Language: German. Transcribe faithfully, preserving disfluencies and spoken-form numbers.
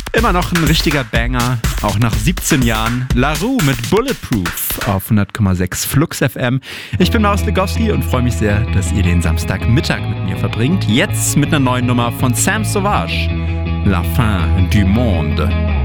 Immer noch ein richtiger Banger, auch nach siebzehn Jahren. La Roux mit Bulletproof auf hundert Komma sechs Flux F M. Ich bin Marius Legowski und freue mich sehr, dass ihr den Samstagmittag mit mir verbringt. Jetzt mit einer neuen Nummer von Sam Sauvage. La fin du monde.